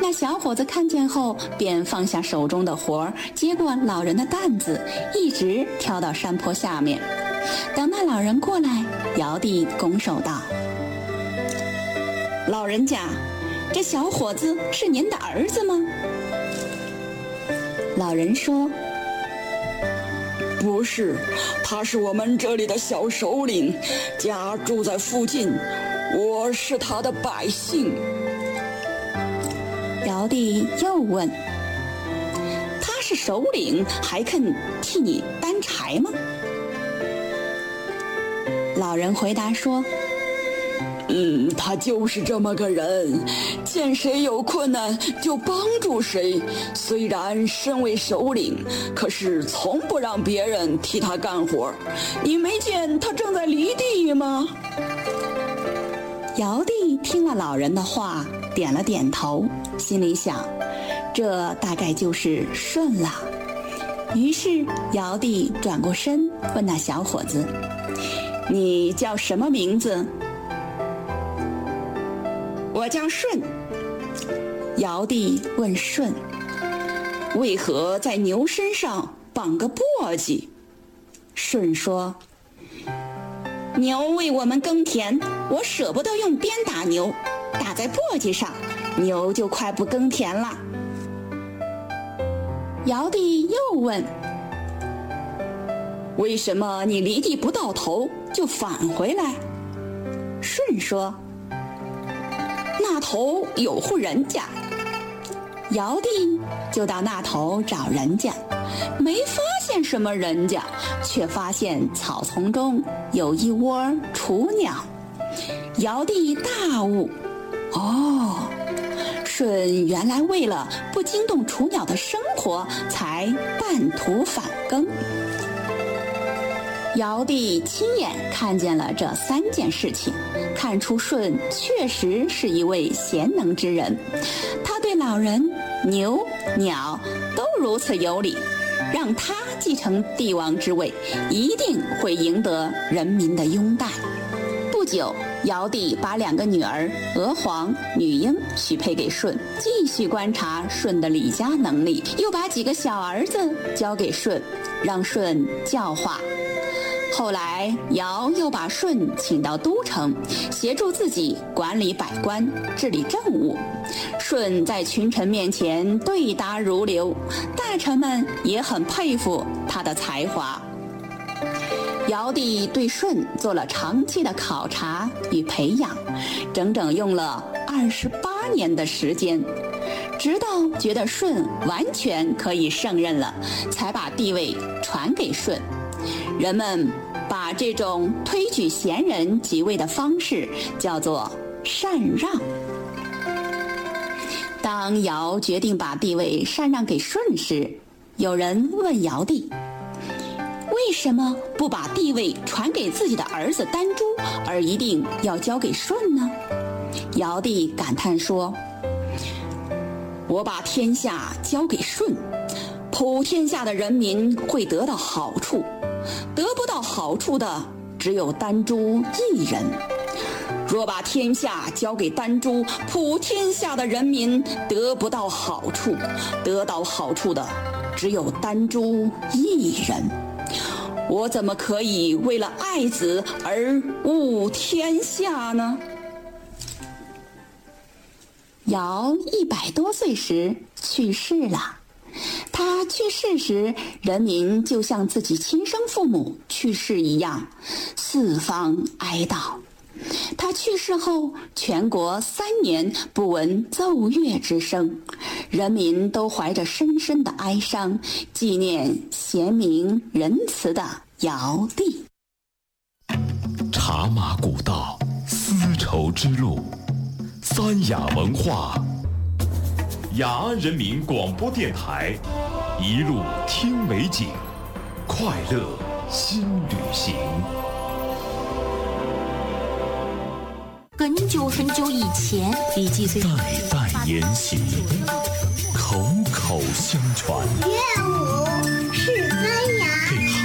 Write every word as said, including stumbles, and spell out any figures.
那小伙子看见后，便放下手中的活儿，接过老人的担子，一直跳到山坡下面。等那老人过来，尧帝拱手道：“老人家，这小伙子是您的儿子吗？”老人说：“ 不是，他是我们这里的小首领，家住在附近，我是他的百姓。” 尧帝又问：“他是首领，还肯替你担柴吗？”老人回答说：“ 嗯，他就是这么个人，见谁有困难就帮助谁。虽然身为首领，可是从不让别人替他干活。你没见他正在犁地吗？” 尧帝听了老人的话，点了点头，心里想，这大概就是舜了。于是尧帝转过身问那小伙子：“你叫什么名字？”“我叫舜。”尧帝问舜：“为何在牛身上绑个簸箕？”舜说：“牛为我们耕田，我舍不得用鞭打牛，打在簸箕上，牛就快不耕田了。”尧帝又问：“为什么你犁地不到头就返回来？”舜说：“那头有户人家。”尧帝就到那头找人家，没发现什么人家，却发现草丛中有一窝雏鸟。尧帝大悟，哦，舜原来为了不惊动雏鸟的生活，才半途返耕。尧帝亲眼看见了这三件事情，看出舜确实是一位贤能之人。他对老人、牛、鸟都如此有礼，让他继承帝王之位，一定会赢得人民的拥戴。不久，尧帝把两个女儿娥皇、女英许配给舜，继续观察舜的理家能力，又把几个小儿子交给舜，让舜教化。后来，尧又把舜请到都城，协助自己管理百官，治理政务。舜在群臣面前对答如流，大臣们也很佩服他的才华。尧帝对舜做了长期的考察与培养，整整用了二十八年的时间，直到觉得舜完全可以胜任了，才把帝位传给舜。人们把这种推举贤人即位的方式叫做禅让。当尧决定把帝位禅让给舜时，有人问尧帝，为什么不把帝位传给自己的儿子丹朱，而一定要交给舜呢？尧帝感叹说，我把天下交给舜，普天下的人民会得到好处，得不到好处的只有丹朱一人。若把天下交给丹朱，普天下的人民得不到好处，得到好处的只有丹朱一人。我怎么可以为了爱子而误天下呢？尧一百多岁时去世了。他去世时，人民就像自己亲生父母去世一样，四方哀悼。他去世后，全国三年不闻奏乐之声，人民都怀着深深的哀伤，纪念贤明仁慈的尧帝。 茶马古道，丝绸之路，三雅文化，雅安人民广播电台，一路听美景，快乐新旅行。 很久很久以前，李继虽代代沿袭，口口相传。 乐舞是飞